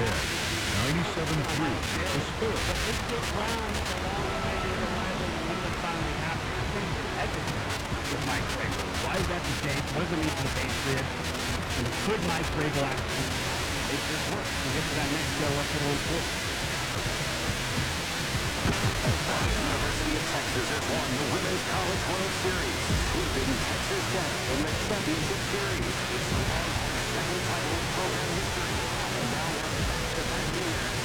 ahead. 97-3, the score. But this took Brown a long way to arrive at when it finally happened. I think the evidence with Mike Vrabel. Why is that the case? What does it mean for the Patriots? And could Mike Vrabel actually make this work? We'll get to that next show. What's a little important? University of Texas has won the Women's College World Series, keeping Texas Tech in the championship series. It's the second title in program history, and now we're back to back years.